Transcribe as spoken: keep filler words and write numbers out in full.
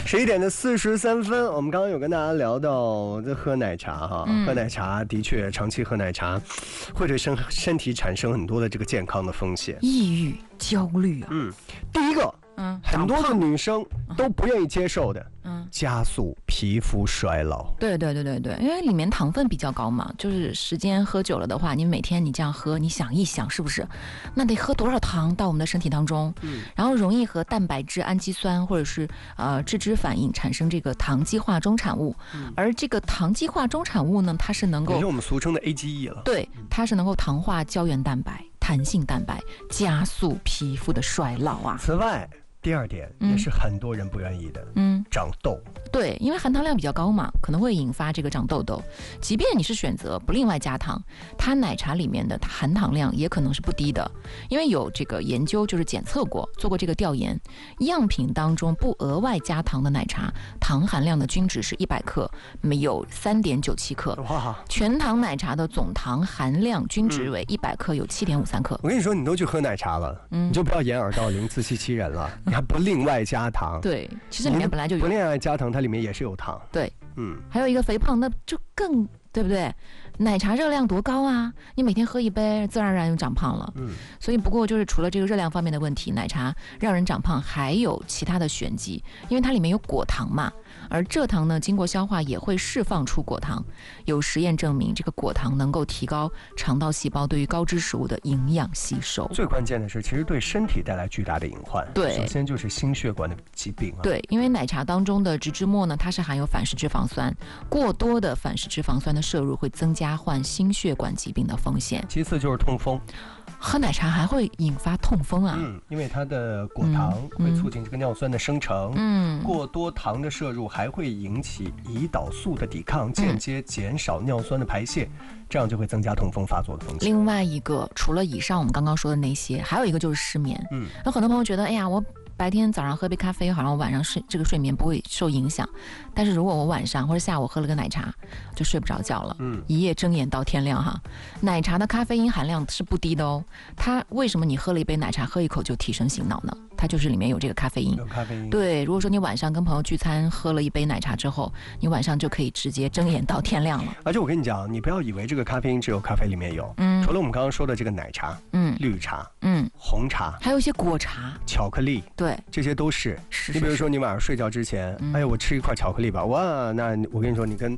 十一点的四十三分，我们刚刚有跟大家聊到这喝奶茶哈， 嗯、 喝奶茶的确长期喝奶茶会对身身体产生很多的这个健康的风险， 抑郁、焦虑啊。 嗯，第一个， 嗯， 很多的女生都不愿意接受的， 嗯， 加速皮肤衰老。 对对对对对，因为里面糖分比较高嘛，就是时间喝久了的话，你每天你这样喝，你想一想是不是？那得喝多少糖到我们的身体当中？嗯，然后容易和蛋白质、氨基酸或者是呃质脂反应产生这个糖基化中产物，嗯、而这个糖基化中产物呢，它是能够也是我们俗称的 A G E 了。 对，它是能够糖化胶原蛋白、弹性蛋白，加速皮肤的衰老啊。 此外，第二点也是很多人不愿意的，嗯，长痘。 对，因为含糖量比较高嘛，可能会引发这个长痘痘。即便你是选择不另外加糖，它奶茶里面的含糖量也可能是不低的。因为有这个研究就是检测过，做过这个调研，样品当中不额外加糖的奶茶，糖含量的均值是一百克，没有 三点九七克。哇！全糖奶茶的总糖含量均值为一百克，有 七点五三克。 我跟你说，你都去喝奶茶了，嗯，你就不要掩耳盗铃、自欺欺人了。你还不另外加糖？对， 其实里面本来就有。 不另外加糖，它里面也是有糖。 对，嗯，还有一个肥胖，那就更对不对？奶茶热量多高啊！你每天喝一杯，自然而然就长胖了。嗯，所以不过就是除了这个热量方面的问题，奶茶让人长胖还有其他的玄机，因为它里面有果糖嘛，而蔗糖呢，经过消化也会释放出果糖。有实验证明，这个果糖能够提高肠道细胞对于高脂食物的营养吸收。 最关键的是，其实对身体带来巨大的隐患。 对， 首先就是心血管的疾病啊。 对，因为奶茶当中的植脂末呢，它是含有反式脂肪酸，过多的反式脂肪酸的摄入会增加患心血管疾病的风险。 其次就是痛风。 喝奶茶还会引发痛风啊？ 嗯，因为它的果糖会促进这个尿酸的生成。嗯，过多糖的摄入还会引起胰岛素的抵抗，间接减少尿酸的排泄，嗯、这样就会增加痛风发作的风险。 另外一个，除了以上我们刚刚说的那些，还有一个就是失眠。嗯，有很多朋友觉得，哎呀，我白天早上喝杯咖啡，好像我晚上睡这个睡眠不会受影响。但是如果我晚上或者下午喝了个奶茶，就睡不着觉了，嗯，一夜睁眼到天亮哈。奶茶的咖啡因含量是不低的哦。它为什么你喝了一杯奶茶，喝一口就提神醒脑呢？它就是里面有这个咖啡因。 有咖啡因。对， 如果说你晚上跟朋友聚餐，喝了一杯奶茶之后，你晚上就可以直接睁眼到天亮了。 而且我跟你讲，你不要以为这个咖啡因只有咖啡里面有，嗯，除了我们刚刚说的这个奶茶，嗯，绿茶，嗯，红茶， 还有一些果茶、 巧克力， 对， 这些都是。 是。 你比如说，你晚上睡觉之前，嗯、哎呀，我吃一块巧克力吧，哇，那我跟你说，你跟